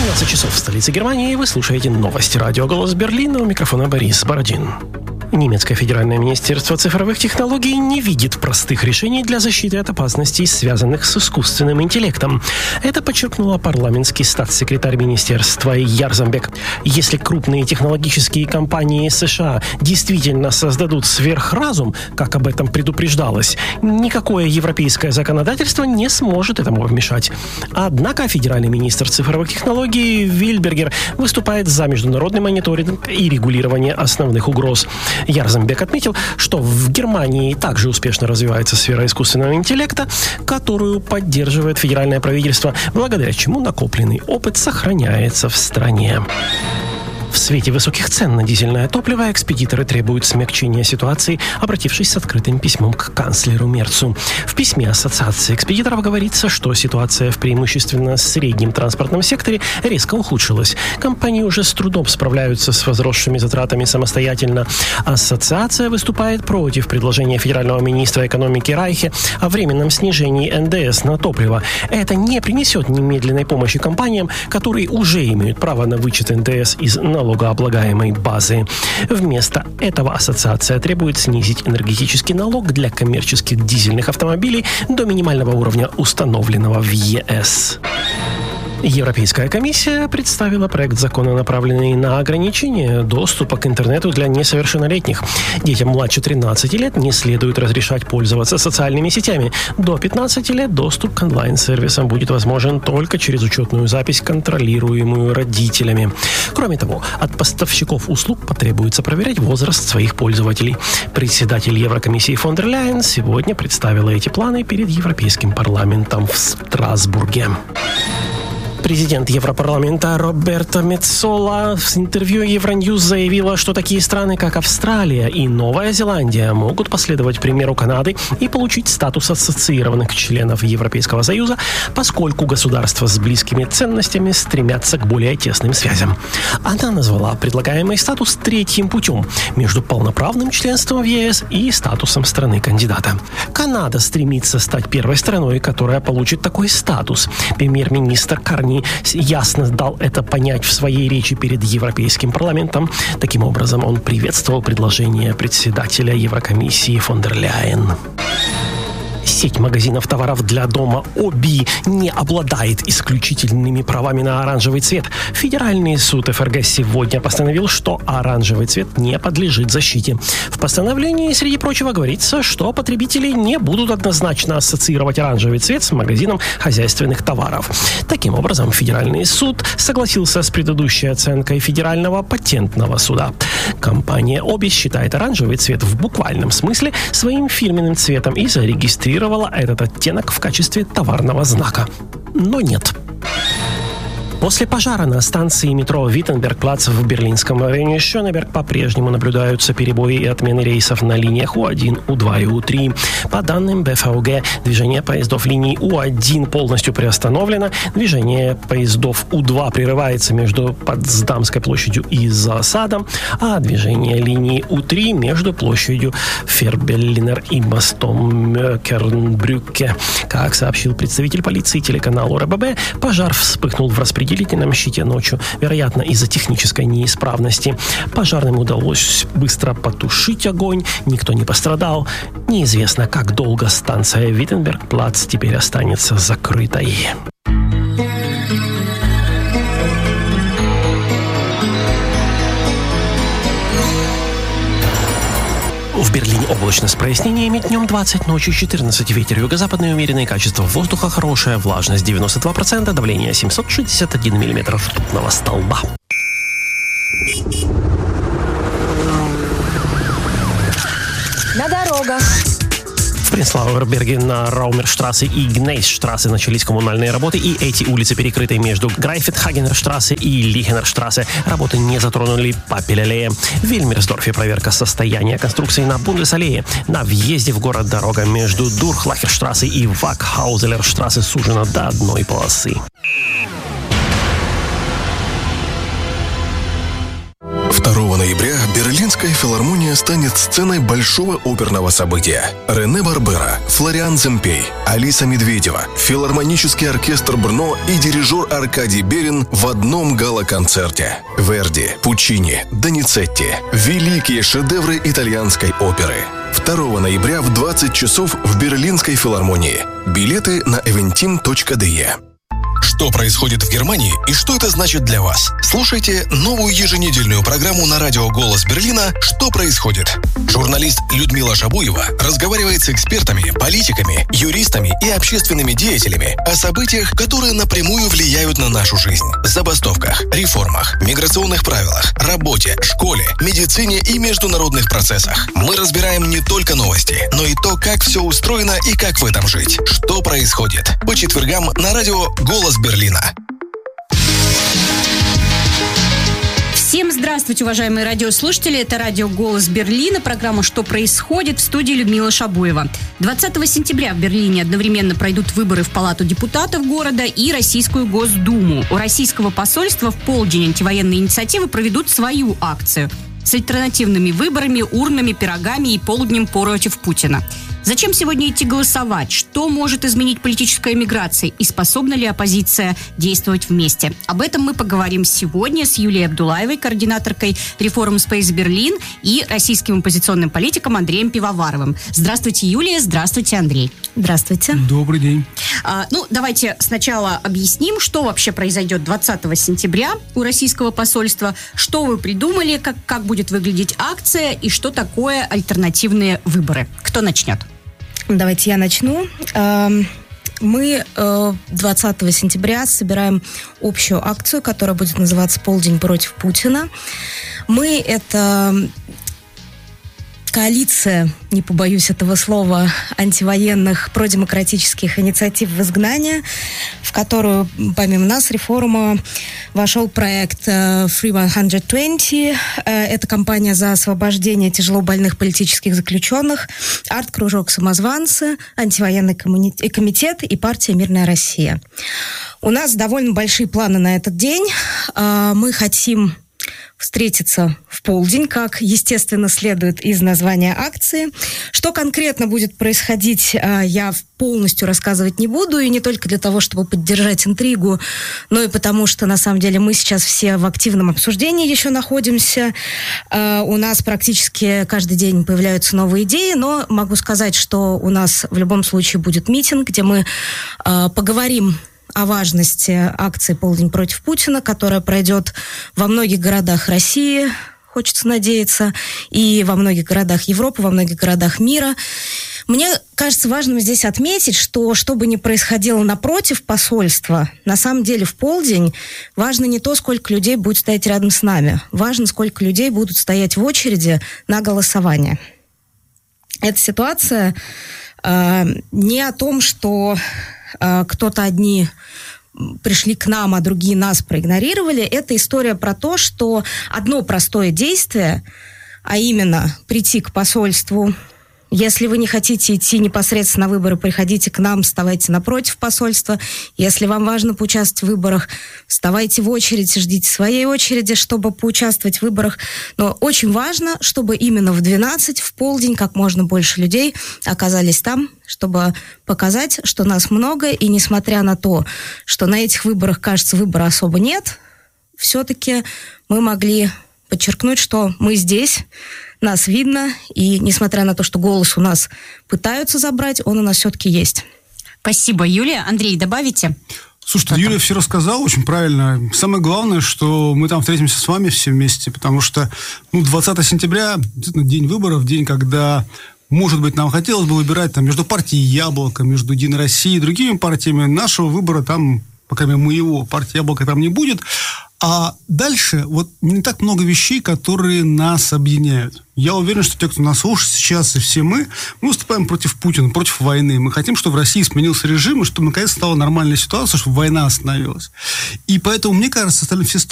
11 часов в столице Германии. Вы слушаете новости радио «Голос Берлина». У микрофона Борис Бородин. Немецкое федеральное министерство цифровых технологий не видит простых решений для защиты от опасностей, связанных с искусственным интеллектом. Это подчеркнула парламентский статс-секретарь министерства Ярзамбек. Если крупные технологические компании США действительно создадут сверхразум, как об этом предупреждалось, никакое европейское законодательство не сможет этому вмешать. Однако федеральный министр цифровых технологий Вильбергер выступает за международный мониторинг и регулирование основных угроз. Ярзамбек отметил, что в Германии также успешно развивается сфера искусственного интеллекта, которую поддерживает федеральное правительство, благодаря чему накопленный опыт сохраняется в стране. В свете высоких цен на дизельное топливо экспедиторы требуют смягчения ситуации, обратившись с открытым письмом к канцлеру Мерцу. В письме Ассоциации экспедиторов говорится, что ситуация в преимущественно среднем транспортном секторе резко ухудшилась. Компании уже с трудом справляются с возросшими затратами самостоятельно. Ассоциация выступает против предложения федерального министра экономики Райхе о временном снижении НДС на топливо. Это не принесет немедленной помощи компаниям, которые уже имеют право на вычет НДС из налогооблагаемой базы. Вместо этого ассоциация требует снизить энергетический налог для коммерческих дизельных автомобилей до минимального уровня, установленного в ЕС. Европейская комиссия представила проект закона, направленный на ограничение доступа к интернету для несовершеннолетних. Детям младше 13 лет не следует разрешать пользоваться социальными сетями. До 15 лет доступ к онлайн-сервисам будет возможен только через учетную запись, контролируемую родителями. Кроме того, от поставщиков услуг потребуется проверять возраст своих пользователей. Председатель Еврокомиссии фон дер Ляйен сегодня представила эти планы перед Европейским парламентом в Страсбурге. Президент Европарламента Роберта Меццола в интервью Евроньюз заявила, что такие страны, как Австралия и Новая Зеландия, могут последовать примеру Канады и получить статус ассоциированных членов Европейского Союза, поскольку государства с близкими ценностями стремятся к более тесным связям. Она назвала предлагаемый статус третьим путем между полноправным членством в ЕС и статусом страны-кандидата. Канада стремится стать первой страной, которая получит такой статус. Премьер-министр Карни ясно дал это понять в своей речи перед Европейским парламентом. Таким образом, он приветствовал предложение председателя Еврокомиссии фон дер Ляйен. Сеть магазинов товаров для дома ОБИ не обладает исключительными правами на оранжевый цвет. Федеральный суд ФРГ сегодня постановил, что оранжевый цвет не подлежит защите. В постановлении, среди прочего, говорится, что потребители не будут однозначно ассоциировать оранжевый цвет с магазином хозяйственных товаров. Таким образом, Федеральный суд согласился с предыдущей оценкой Федерального патентного суда. Компания ОБИ считает оранжевый цвет в буквальном смысле своим фирменным цветом и зарегистрировала этот оттенок в качестве товарного знака. Но нет. После пожара на станции метро Виттенберг-плац в берлинском районе Шёнеберг по-прежнему наблюдаются перебои и отмены рейсов на линиях У1, У2 и У3. По данным БФОГ, движение поездов линии У1 полностью приостановлено, движение поездов У2 прерывается между Потсдамской площадью и Засадом, а движение линии У3 между площадью Фербеллинер и мостом Мёкернбрюкке. Как сообщил представитель полиции телеканалу РББ, пожар вспыхнул в распределительном щите ночью, вероятно, из-за технической неисправности. Пожарным удалось быстро потушить огонь, никто не пострадал. Неизвестно, как долго станция Виттенберг-плац теперь останется закрытой. В Берлине облачно с прояснениями, днем 20, ночью 14, ветер юго-западный умеренный, качество воздуха хорошее, влажность 92%, давление 761 мм ртутного столба. На дорогах. В Пренслауэрберге на Раумерштрассе и Гнейсштрассе начались коммунальные работы, и эти улицы перекрыты между Грайфетхагенерштрассе и Лихенерштрассе. Работы не затронули Папель-аллея. В Вильмерсдорфе проверка состояния конструкции на Бундесаллее. На въезде в город дорога между Дурхлахерштрассе и Вакхаузелерштрассе сужена до одной полосы. 2 ноября Берлинская филармония станет сценой большого оперного события. Рене Барбера, Флориан Земпей, Алиса Медведева, филармонический оркестр Брно и дирижер Аркадий Берин в одном гала-концерте. Верди, Пучини, Доницетти – великие шедевры итальянской оперы. 2 ноября в 20 часов в Берлинской филармонии. Билеты на eventim.de. Что происходит в Германии и что это значит для вас? Слушайте новую еженедельную программу на радио «Голос Берлина» «Что происходит?». Журналист Людмила Шабуева разговаривает с экспертами, политиками, юристами и общественными деятелями о событиях, которые напрямую влияют на нашу жизнь. Забастовках, реформах, миграционных правилах, работе, школе, медицине и международных процессах. Мы разбираем не только новости, но и то, как все устроено и как в этом жить. Что происходит? По четвергам на радио «Голос Берлина». Всем здравствуйте, уважаемые радиослушатели. Это радио «Голос Берлина», программа «Что происходит?», в студии Людмила Шабуева. 20 сентября в Берлине одновременно пройдут выборы в Палату депутатов города и Российскую Госдуму. У российского посольства в полдень антивоенные инициативы проведут свою акцию с альтернативными выборами, урнами, пирогами и полднем против Путина. Зачем сегодня идти голосовать? Что может изменить политическая миграция? И способна ли оппозиция действовать вместе? Об этом мы поговорим сегодня с Юлией Абдулаевой, координаторкой Reform Space Berlin, и российским оппозиционным политиком Андреем Пивоваровым. Здравствуйте, Юлия. Здравствуйте, Андрей. Здравствуйте. Добрый день. Давайте сначала объясним, что вообще произойдет 20 сентября у российского посольства, что вы придумали, как будет выглядеть акция и что такое альтернативные выборы. Кто начнет? Давайте я начну. Мы 20 сентября собираем общую акцию, которая будет называться «Полдень против Путина». Мы — это коалиция, не побоюсь этого слова, антивоенных продемократических инициатив в изгнании, в которую, помимо нас, реформа, вошел проект Free 120. Это кампания за освобождение тяжелобольных политических заключенных, арт-кружок «Самозванцы», антивоенный комитет и партия «Мирная Россия». У нас довольно большие планы на этот день. Мы хотим встретиться в полдень, как, естественно, следует из названия акции. Что конкретно будет происходить, я полностью рассказывать не буду, и не только для того, чтобы поддержать интригу, но и потому, что, на самом деле, мы сейчас все в активном обсуждении еще находимся. У нас практически каждый день появляются новые идеи, но могу сказать, что у нас в любом случае будет митинг, где мы поговорим о важности акции «Полдень против Путина», которая пройдет во многих городах России, хочется надеяться, и во многих городах Европы, во многих городах мира. Мне кажется важным здесь отметить, что бы ни происходило напротив посольства, на самом деле в полдень важно не то, сколько людей будет стоять рядом с нами, важно, сколько людей будут стоять в очереди на голосование. Эта ситуация не о том, что кто-то одни пришли к нам, а другие нас проигнорировали. Это история про то, что одно простое действие, а именно прийти к посольству. Если вы не хотите идти непосредственно на выборы, приходите к нам, вставайте напротив посольства. Если вам важно поучаствовать в выборах, вставайте в очередь, ждите своей очереди, чтобы поучаствовать в выборах. Но очень важно, чтобы именно в 12, в полдень, как можно больше людей оказались там, чтобы показать, что нас много, и несмотря на то, что на этих выборах, кажется, выбора особо нет, все-таки мы могли подчеркнуть, что мы здесь, нас видно, и несмотря на то, что голос у нас пытаются забрать, он у нас все-таки есть. Спасибо, Юлия. Андрей, добавите? Слушайте, Юлия все рассказала очень правильно. Самое главное, что мы там встретимся с вами все вместе, потому что 20 сентября, действительно, день выборов, день, когда, может быть, нам хотелось бы выбирать между партией «Яблоко», между «Единой Россией» и другими партиями. Нашего выбора там, по крайней мере, моего, партии «Яблоко» там не будет. А дальше не так много вещей, которые нас объединяют. Я уверен, что те, кто нас слушает сейчас, и все мы выступаем против Путина, против войны. Мы хотим, чтобы в России сменился режим, и чтобы наконец стала нормальная ситуация, чтобы война остановилась. И поэтому, мне кажется, остальные все